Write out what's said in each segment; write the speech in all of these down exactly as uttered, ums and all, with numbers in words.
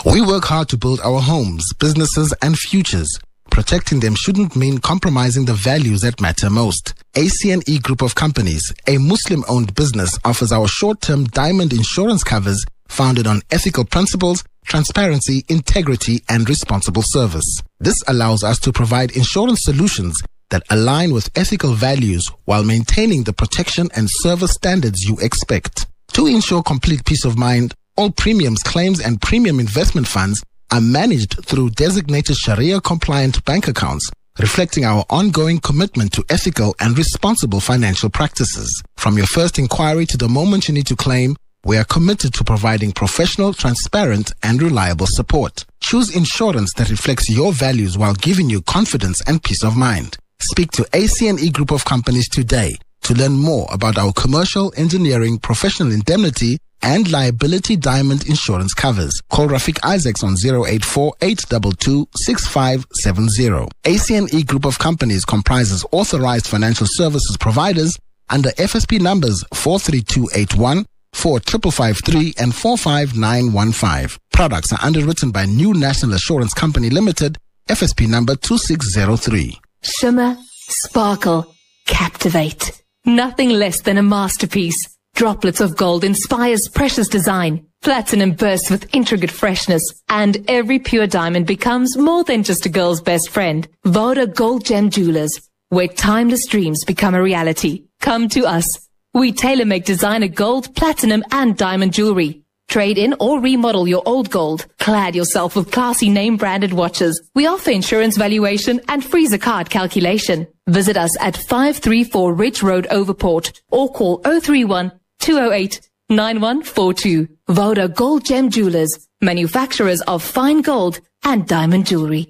We work hard to build our homes, businesses, and futures. Protecting them shouldn't mean compromising the values that matter most. A C N E Group of Companies, a Muslim-owned business, offers our short-term diamond insurance covers founded on ethical principles, transparency, integrity, and responsible service. This allows us to provide insurance solutions that align with ethical values while maintaining the protection and service standards you expect. To ensure complete peace of mind, all premiums, claims, and premium investment funds are managed through designated Sharia-compliant bank accounts, reflecting our ongoing commitment to ethical and responsible financial practices. From your first inquiry to the moment you need to claim, we are committed to providing professional, transparent, and reliable support. Choose insurance that reflects your values while giving you confidence and peace of mind. Speak to A C N E Group of Companies today to learn more about our commercial, engineering, professional indemnity, and liability diamond insurance covers. Call Rafiq Isaacs on zero eight four, eight two two, six five seven zero. A C N E Group of Companies comprises authorized financial services providers under F S P numbers four three two eight one, four five five three, and four five nine one five. Products are underwritten by New National Assurance Company Limited, F S P number two six zero three. Shimmer, sparkle, captivate. Nothing less than a masterpiece. Droplets of gold inspires precious design. Platinum bursts with intricate freshness. And every pure diamond becomes more than just a girl's best friend. Voda Gold Gem Jewelers, where timeless dreams become a reality. Come to us. We tailor-make designer gold, platinum, and diamond jewelry. Trade in or remodel your old gold. Clad yourself with classy name-branded watches. We offer insurance valuation and freezer card calculation. Visit us at five three four Ridge Road, Overport, or call zero three one, two zero eight, nine one four two. Voda Gold Gem Jewelers, manufacturers of fine gold and diamond jewelry.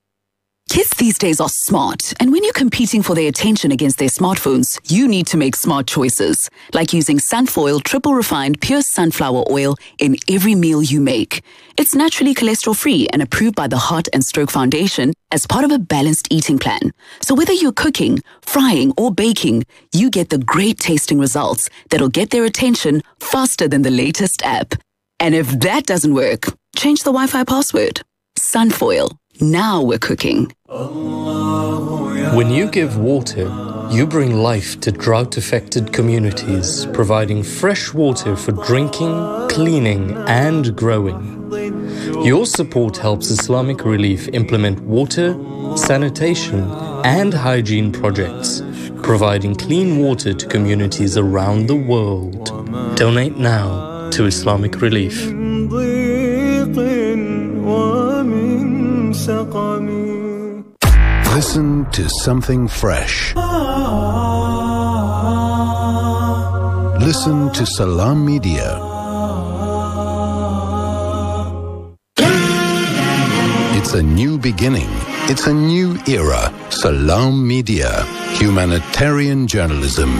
Kids these days are smart, and when you're competing for their attention against their smartphones, you need to make smart choices, like using Sunfoil Triple Refined Pure Sunflower Oil in every meal you make. It's naturally cholesterol-free and approved by the Heart and Stroke Foundation as part of a balanced eating plan. So whether you're cooking, frying, or baking, you get the great tasting results that'll get their attention faster than the latest app. And if that doesn't work, change the Wi-Fi password. Sunfoil. Now we're cooking. When you give water, you bring life to drought-affected communities, providing fresh water for drinking, cleaning, and growing. Your support helps Islamic Relief implement water, sanitation, and hygiene projects, providing clean water to communities around the world. Donate now to Islamic Relief. Listen to something fresh. Listen to Salam Media. It's a new beginning. It's a new era. Salam Media. Humanitarian journalism.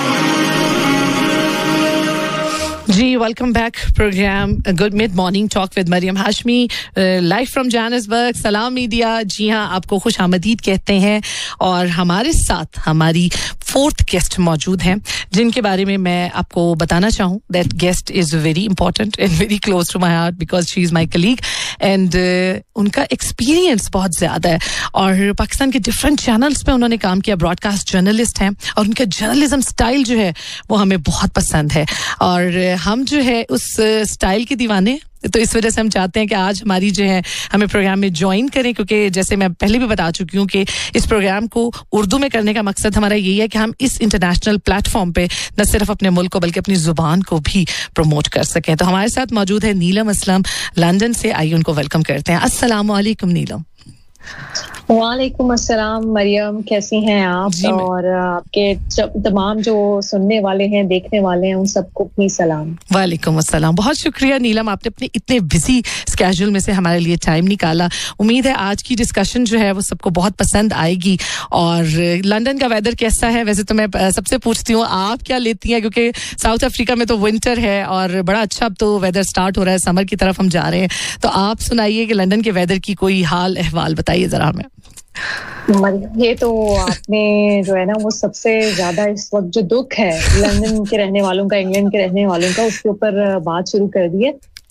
Ji, welcome back program A Good Mid Morning Talk with Mariam Hashmi, uh, live from Johannesburg. Salam Media. जी हाँ, आपको खुश आमदीद कहते हैं और हमारे साथ हमारी फोर्थ गेस्ट मौजूद हैं जिनके बारे में मैं आपको बताना चाहूँ. That guest is very important and very close to my heart because she is my colleague and uh, उनका एक्सपीरियंस बहुत ज़्यादा है और पाकिस्तान के डिफरेंट चैनल्स पे उन्होंने काम किया. ब्रॉडकास्ट जर्नलिस्ट हैं और उनका जर्नलिज्म स्टाइल जो है वो हमें बहुत पसंद है और हम जो है उस स्टाइल के दीवाने. तो इस वजह से हम चाहते हैं कि आज हमारी जो है हमें प्रोग्राम में ज्वाइन करें क्योंकि जैसे मैं पहले भी बता चुकी हूँ कि इस प्रोग्राम को उर्दू में करने का मकसद हमारा यही है कि हम इस इंटरनेशनल प्लेटफॉर्म पे न सिर्फ अपने मुल्क को बल्कि अपनी जुबान को भी प्रमोट कर सकें. तो हमारे साथ मौजूद है नीलम असलम लंदन से. आइए उनको वेलकम करते हैं. अस्सलाम वालेकुम नीलम. वालेकुम अस्सलाम मरियम, कैसी हैं आप और आपके तमाम जो सुनने वाले हैं देखने वाले हैं उन सबको भी सलाम. वालेकुम अस्सलाम. बहुत शुक्रिया नीलम, आपने अपने इतने बिजी स्केड्यूल में से हमारे लिए टाइम निकाला. उम्मीद है आज की डिस्कशन जो है वो सबको बहुत पसंद आएगी. और लंदन का वेदर कैसा है? वैसे तो मैं सबसे पूछती हूँ आप क्या लेती हैं क्योंकि साउथ अफ्रीका में तो विंटर है और बड़ा अच्छा अब तो वेदर स्टार्ट हो रहा है, समर की तरफ हम जा रहे हैं. तो आप सुनाइए कि लंदन के वेदर की कोई हाल अहवाल बताइए जरा हमें. ये तो आपने जो है ना वो सबसे ज्यादा इस वक्त जो दुख है लंदन के रहने वालों का, इंग्लैंड के रहने वालों का, उसके ऊपर बात शुरू कर दी है.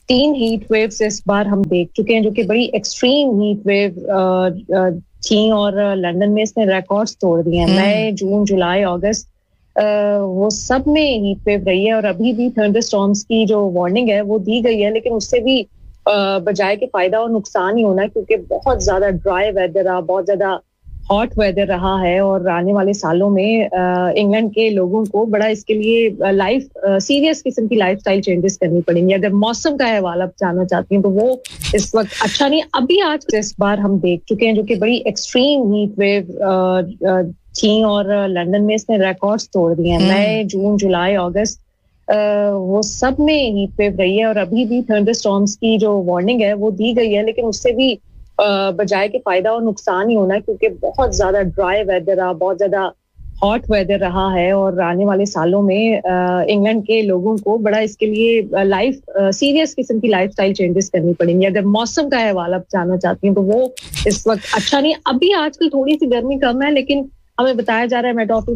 तीन हीट वेव्स इस बार हम देख चुके हैं जो कि बड़ी एक्सट्रीम हीट वेव थी और लंदन में इसने रिकॉर्ड्स तोड़ दिए हैं. मई, जून, जुलाई, अगस्त वो सब में हीट वेव रही है और अभी भी थंडरस्टॉर्म्स की जो वार्निंग है वो दी गई है, लेकिन उससे भी बजाय के फायदा और नुकसान ही होना है क्योंकि बहुत ज्यादा ड्राई वेदर रहा, बहुत ज्यादा हॉट वेदर रहा है और आने वाले सालों में इंग्लैंड के लोगों को बड़ा इसके लिए लाइफ सीरियस किस्म की लाइफस्टाइल चेंजेस करनी पड़ेंगी. अगर मौसम का अहवाल आप जानना चाहती हैं तो वो इस वक्त अच्छा नहीं. अभी आज इस बार हम देख चुके हैं जो कि बड़ी एक्सट्रीम हीट वेव थी और लंदन में इसने रिकॉर्ड्स तोड़ दिए हैं. मई, जून, जुलाई, अगस्त वो सब में हीट वेव रही है और अभी भी थंडरस्टॉर्म्स की जो वार्निंग है वो दी गई है, लेकिन उससे भी बजाय के फायदा और नुकसान ही होना है क्योंकि बहुत ज्यादा ड्राई वेदर रहा, बहुत ज्यादा हॉट वेदर रहा है और आने वाले सालों में इंग्लैंड के लोगों को बड़ा इसके लिए लाइफ सीरियस किस्म की लाइफस्टाइल चेंजेस करनी पड़ेंगी. अगर मौसम का अहवाल आप जानना चाहती हैं तो वो इस वक्त अच्छा नहीं. अभी आजकल थोड़ी सी गर्मी कम है, लेकिन हमें बताया जा रहा है मेट ऑफिस